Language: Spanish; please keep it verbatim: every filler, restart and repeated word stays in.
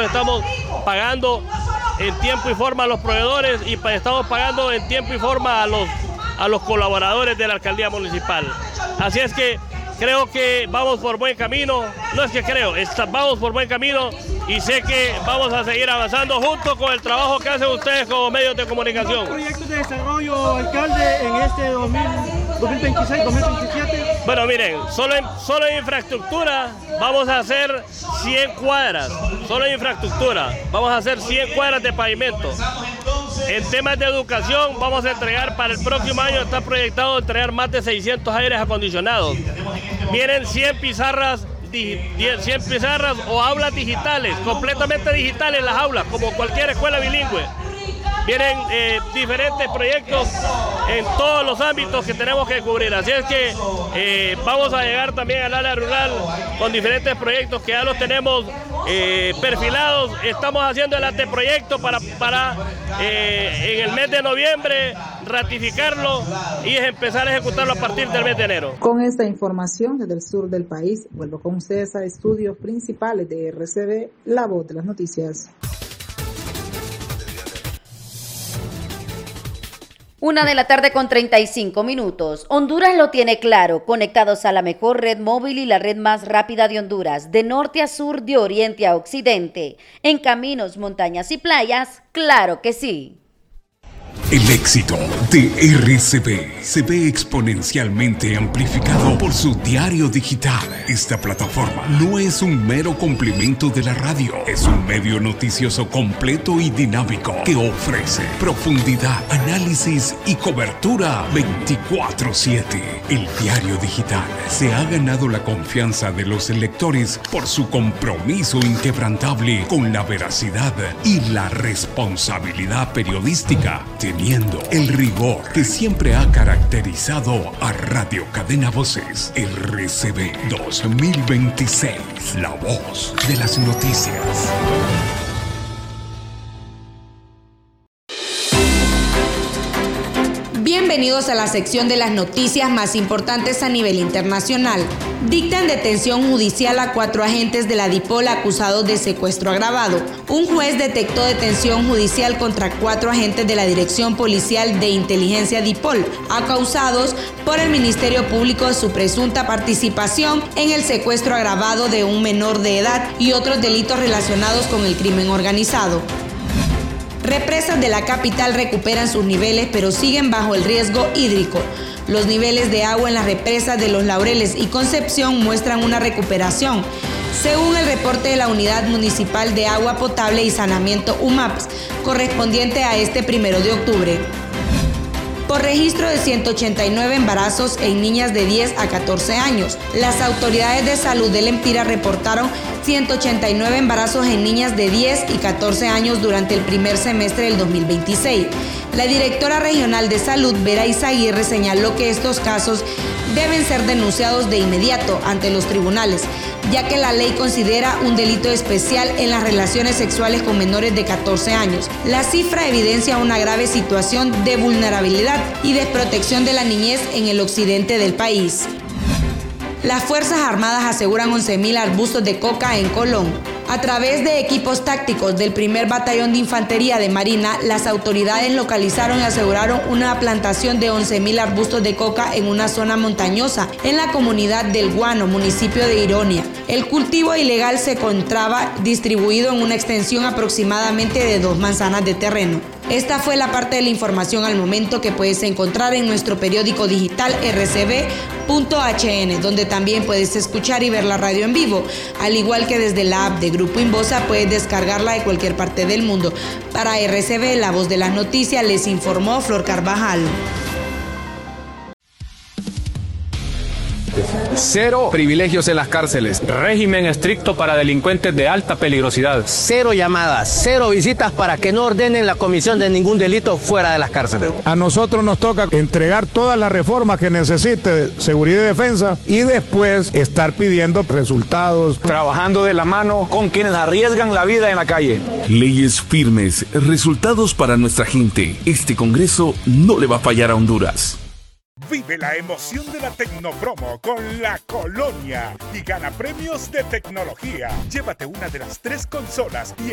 estamos pagando en tiempo y forma a los proveedores y estamos pagando en tiempo y forma a los, a los colaboradores de la alcaldía municipal. Así es que creo que vamos por buen camino, no es que creo, está, vamos por buen camino y sé que vamos a seguir avanzando junto con el trabajo que hacen ustedes como medios de comunicación. ¿Qué proyectos de desarrollo, alcalde, en este dos mil veintiséis dos mil veintisiete? Bueno, miren, solo en, solo en infraestructura vamos a hacer cien cuadras, solo en infraestructura, vamos a hacer cien cuadras de pavimento. En temas de educación vamos a entregar para el próximo año, está proyectado entregar más de seiscientos aires acondicionados. Vienen cien pizarras, cien pizarras o aulas digitales, completamente digitales las aulas, como cualquier escuela bilingüe. Vienen eh, diferentes proyectos en todos los ámbitos que tenemos que cubrir. Así es que eh, vamos a llegar también al área rural con diferentes proyectos que ya los tenemos eh, perfilados. Estamos haciendo el anteproyecto para, para eh, en el mes de noviembre ratificarlo y empezar a ejecutarlo a partir del mes de enero. Con esta información desde el sur del país, vuelvo con ustedes a estudios principales de R C B, La Voz de las Noticias. Una de la tarde con treinta y cinco minutos. Honduras lo tiene claro, conectados a la mejor red móvil y la red más rápida de Honduras, de norte a sur, de oriente a occidente. En caminos, montañas y playas, claro que sí. El éxito de R C B se ve exponencialmente amplificado por su diario digital. Esta plataforma no es un mero complemento de la radio, es un medio noticioso completo y dinámico que ofrece profundidad, análisis y cobertura veinticuatro siete. El diario digital se ha ganado la confianza de los lectores por su compromiso inquebrantable con la veracidad y la responsabilidad periodística, teniendo el rigor que siempre ha caracterizado a Radio Cadena Voces. R C B dos mil veintiséis, la voz de las noticias. Bienvenidos a la sección de las noticias más importantes a nivel internacional. Dictan detención judicial a cuatro agentes de la DIPOL acusados de secuestro agravado. Un juez detectó detención judicial contra cuatro agentes de la Dirección Policial de Inteligencia DIPOL, acausados por el Ministerio Público de su presunta participación en el secuestro agravado de un menor de edad y otros delitos relacionados con el crimen organizado. Represas de la capital recuperan sus niveles, pero siguen bajo el riesgo hídrico. Los niveles de agua en las represas de Los Laureles y Concepción muestran una recuperación, según el reporte de la Unidad Municipal de Agua Potable y Saneamiento U M A P S, correspondiente a este primero de octubre. Por registro de ciento ochenta y nueve embarazos en niñas de diez a catorce años, las autoridades de salud del Empira reportaron ciento ochenta y nueve embarazos en niñas de diez y catorce años durante el primer semestre del dos mil veintiséis. La directora regional de salud, Vera Izaguirre, señaló que estos casos deben ser denunciados de inmediato ante los tribunales, ya que la ley considera un delito especial en las relaciones sexuales con menores de catorce años. La cifra evidencia una grave situación de vulnerabilidad y desprotección de la niñez en el occidente del país. Las Fuerzas Armadas aseguran once mil arbustos de coca en Colón. A través de equipos tácticos del primer Batallón de Infantería de Marina, las autoridades localizaron y aseguraron una plantación de once mil arbustos de coca en una zona montañosa en la comunidad del Guano, municipio de Ironia. El cultivo ilegal se encontraba distribuido en una extensión aproximadamente de dos manzanas de terreno. Esta fue la parte de la información al momento que puedes encontrar en nuestro periódico digital r c b punto h n, donde también puedes escuchar y ver la radio en vivo, al igual que desde la app de Grupo Inbosa puedes descargarla de cualquier parte del mundo. Para R C B, la voz de las noticias, les informó Flor Carvajal. Cero privilegios en las cárceles. Régimen estricto para delincuentes de alta peligrosidad. Cero llamadas, cero visitas para que no ordenen la comisión de ningún delito fuera de las cárceles. A nosotros nos toca entregar todas las reformas que necesite seguridad y defensa y después estar pidiendo resultados. Trabajando de la mano con quienes arriesgan la vida en la calle. Leyes firmes, resultados para nuestra gente. Este Congreso no le va a fallar a Honduras. Vive la emoción de la Tecnopromo con La Colonia y gana premios de tecnología. Llévate una de las tres consolas y